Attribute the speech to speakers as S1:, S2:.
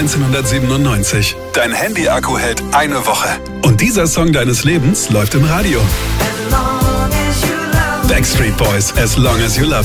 S1: 1997. Dein Handy-Akku hält eine Woche. Und dieser Song deines Lebens läuft im Radio. Backstreet Boys, As Long As You Love.